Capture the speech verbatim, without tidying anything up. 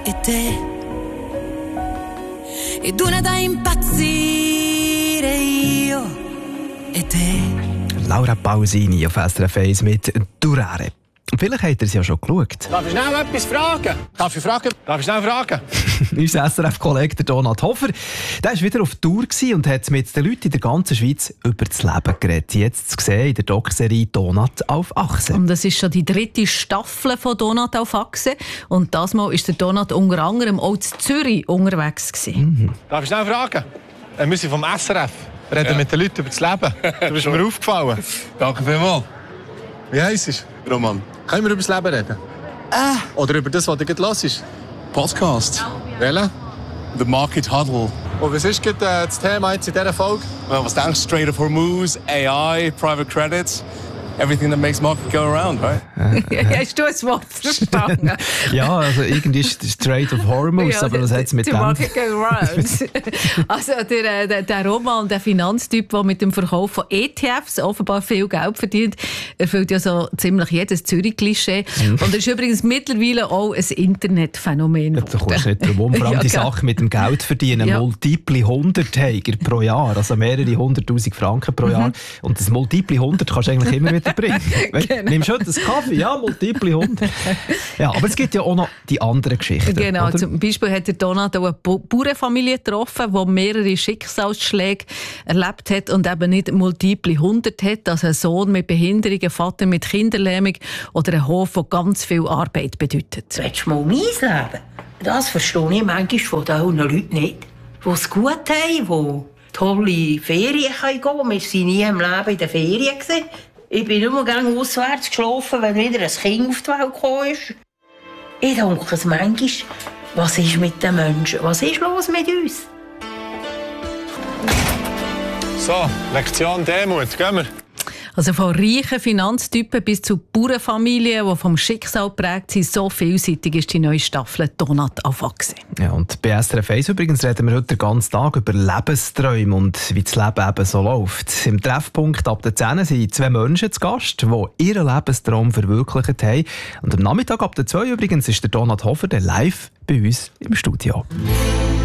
e te, ed una da impazzire io e te. Laura Pausini auf S R F eins mit «Durare». Vielleicht habt ihr es ja schon geschaut. Darf ich schnell etwas fragen? Darf ich fragen? Darf ich schnell fragen? Unser S R F-Kollege Donat Hofer, der war wieder auf Tour und hat mit den Leuten in der ganzen Schweiz über das Leben geredet. Jetzt zu sehen in der Doc-Serie «Donat auf Achse». Und das ist schon die dritte Staffel von «Donat auf Achse». Und das Mal war der Donat unter anderem auch in Zürich unterwegs. Mhm. Darf ich schnell fragen? Wir sind vom S R F. Reden ja. mit den Leuten über das Leben. Du bist mir aufgefallen. Danke vielmals. Wie heisst es? Roman. Können wir über das Leben reden? Ah. Oder über das, was du gerade hörst? Podcast. Welchen? The Market Huddle. Und was ist gerade, äh, das Thema jetzt in dieser Folge? Well, was denkst du? Strait of Hormuz, A I, Private Credits. Everything that makes market go around, right? Hast du ein Wort verstanden? Ja, also irgendwie ist es Strait of Hormuz, ja, aber was hat es mit dem? Market go round. Also der, der, der Roman, der Finanztyp, der mit dem Verkauf von E T Fs offenbar viel Geld verdient, erfüllt ja so ziemlich jedes Zürich-Klischee. Mhm. Und er ist übrigens mittlerweile auch ein Internetphänomen. Ja, du kommst nicht drum, vor allem ja, die Sache mit dem Geld verdienen. Ja. Multiple Hunderttäger pro Jahr, also mehrere hunderttausend Franken pro Jahr. Mhm. Und das Multiple hundert kannst du eigentlich immer wieder bringen. Genau. Nimmst du heute einen Kaffee? Ja, multiple hundert. Ja, aber es gibt ja auch noch die anderen Geschichten. Genau, oder? Zum Beispiel hat der Donat auch eine Bauernfamilie getroffen, die mehrere Schicksalsschläge erlebt hat und eben nicht multiple hundert hat, also ein Sohn mit Behinderung, ein Vater mit Kinderlähmung oder ein Hof, der ganz viel Arbeit bedeutet. Willst du mal mein Leben? Das verstehe ich manchmal von den Leuten nicht. Die es gut haben, die tolle Ferien gehen können. Wir waren nie im Leben in den Ferien. Ich bin immer gerne auswärts geschlafen, wenn wieder ein Kind auf die Welt gekommen ist. Ich denke es manchmal, was ist mit den Menschen? Was ist los mit uns? So, Lektion Demut, gehen wir. Also von reichen Finanztypen bis zu Bauernfamilien, die vom Schicksal geprägt sind, so vielseitig ist die neue Staffel «Donat auf Achse». Ja, und bei S R F eins übrigens reden wir heute den ganzen Tag über Lebensträume und wie das Leben eben so läuft. Im Treffpunkt ab der zehn sind zwei Menschen zu Gast, die ihren Lebenstraum verwirklicht haben. Und am Nachmittag ab der zwei übrigens ist der Donat Hofer der live bei uns im Studio.